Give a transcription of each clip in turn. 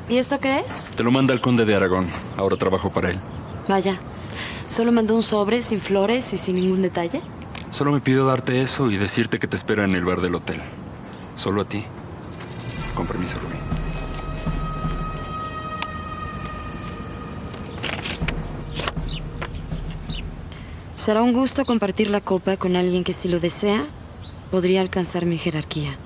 ¿Y esto qué es? Te lo manda el conde de Aragón. Ahora trabajo para él. Vaya, ¿solo mandó un sobre sin flores y sin ningún detalle? Solo me pidió darte eso y decirte que te espera en el bar del hotel. Solo a ti. Con permiso, Rubí. Será un gusto compartir la copa con alguien que, si lo desea, podría alcanzar mi jerarquía.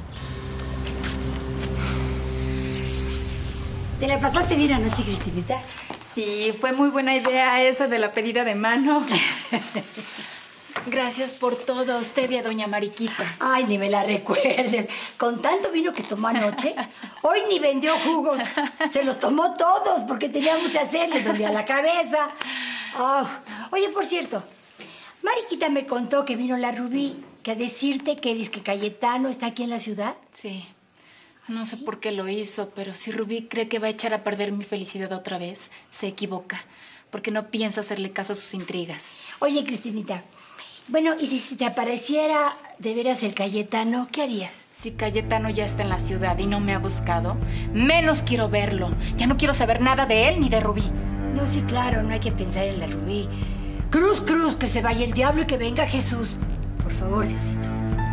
¿Te la pasaste bien anoche, Cristinita? Sí, fue muy buena idea esa de la pedida de mano. Gracias por todo a usted y a doña Mariquita. Ay, ni me la recuerdes. Con tanto vino que tomó anoche, hoy ni vendió jugos. Se los tomó todos porque tenía mucha sed, le dolía la cabeza. Oh. Oye, por cierto, Mariquita me contó que vino la Rubí, que a decirte que dice que Cayetano está aquí en la ciudad. Sí. No sé por qué lo hizo, pero si Rubí cree que va a echar a perder mi felicidad otra vez, se equivoca, porque no pienso hacerle caso a sus intrigas. Oye, Cristinita, bueno, ¿y si te apareciera de veras el Cayetano, qué harías? Si Cayetano ya está en la ciudad y no me ha buscado, menos quiero verlo. Ya no quiero saber nada de él ni de Rubí. No, sí, claro, no hay que pensar en la Rubí. Cruz, cruz, que se vaya el diablo y que venga Jesús. Por favor, Diosito.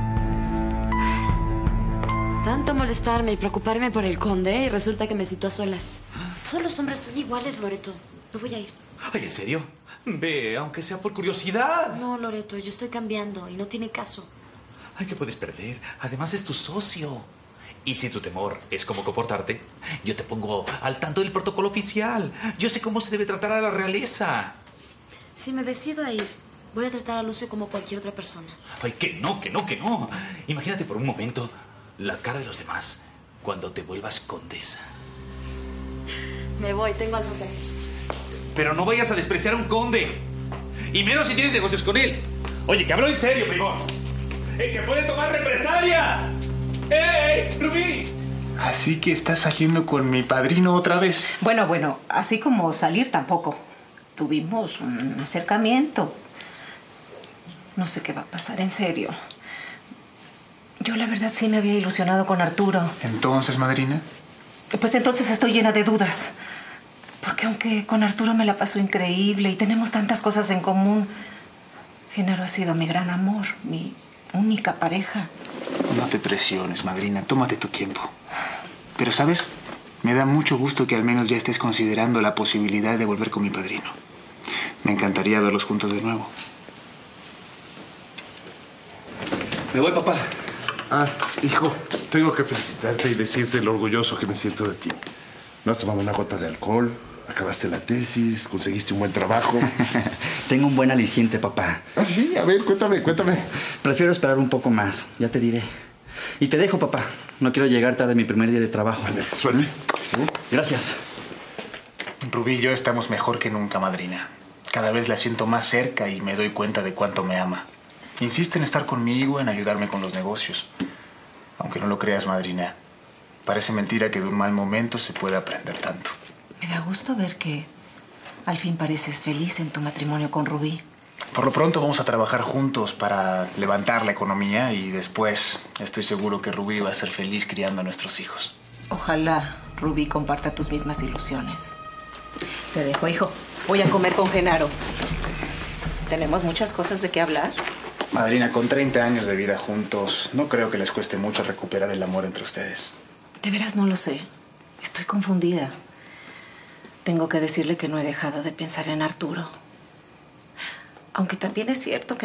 Tanto molestarme y preocuparme por el conde y resulta que me citó a solas. Todos los hombres son iguales, Loreto. No voy a ir. Ay, ¿en serio? Ve, aunque sea por curiosidad. No, Loreto, yo estoy cambiando y no tiene caso. Ay, ¿qué puedes perder? Además es tu socio. Y si tu temor es cómo comportarte, yo te pongo al tanto del protocolo oficial. Yo sé cómo se debe tratar a la realeza. Si me decido a ir, voy a tratar a Lucio como cualquier otra persona. Ay, que no, que no, que no. Imagínate por un momento la cara de los demás cuando te vuelvas condesa. Me voy, tengo algo que hacer. Pero no vayas a despreciar a un conde. Y menos si tienes negocios con él. Oye, que hablo en serio, primo. ¡El que puede tomar represalias! ¡Ey, Rubí! Así que estás saliendo con mi padrino otra vez. Bueno, así como salir tampoco. Tuvimos un acercamiento. No sé qué va a pasar, en serio. Yo la verdad sí me había ilusionado con Arturo. Entonces, madrina. Pues entonces estoy llena de dudas. Porque aunque con Arturo me la paso increíble y tenemos tantas cosas en común, Genaro ha sido mi gran amor, mi única pareja. No te presiones, madrina. Tómate tu tiempo. Pero, ¿sabes? Me da mucho gusto que al menos ya estés considerando la posibilidad de volver con mi padrino. Me encantaría verlos juntos de nuevo. Me voy, papá. Ah, hijo, tengo que felicitarte y decirte lo orgulloso que me siento de ti. No has tomado una gota de alcohol, acabaste la tesis, conseguiste un buen trabajo. Tengo un buen aliciente, papá. Ah, sí, a ver, cuéntame. Prefiero esperar un poco más, ya te diré. Y te dejo, papá. No quiero llegar tarde a mi primer día de trabajo. Vale, suerte. Gracias. Rubí y yo estamos mejor que nunca, madrina. Cada vez la siento más cerca y me doy cuenta de cuánto me ama. Insiste en estar conmigo, en ayudarme con los negocios. Aunque no lo creas, madrina, parece mentira que de un mal momento se puede aprender tanto. Me da gusto ver que al fin pareces feliz en tu matrimonio con Rubí. Por lo pronto vamos a trabajar juntos para levantar la economía y después estoy seguro que Rubí va a ser feliz criando a nuestros hijos. Ojalá Rubí comparta tus mismas ilusiones. Te dejo, hijo. Voy a comer con Genaro. Tenemos muchas cosas de qué hablar. Madrina, con 30 años de vida juntos, no creo que les cueste mucho recuperar el amor entre ustedes. De veras no lo sé. Estoy confundida. Tengo que decirle que no he dejado de pensar en Arturo. Aunque también es cierto que